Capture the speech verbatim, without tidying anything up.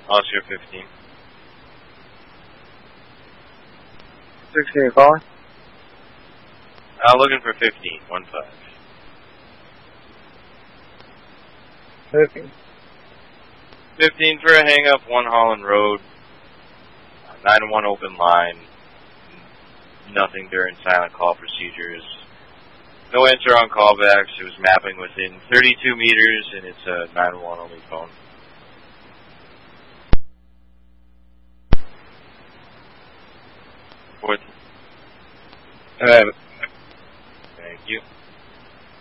Oscar fifteen. sixteen calling? Uh, looking for fifteen, one five. fifteen. fifteen for a hang up, one Holland Road. nine one open line. Nothing during silent call procedures. No answer on callbacks. It was mapping within thirty-two meters, and it's a nine one only phone. Fourth. Uh, Thank you.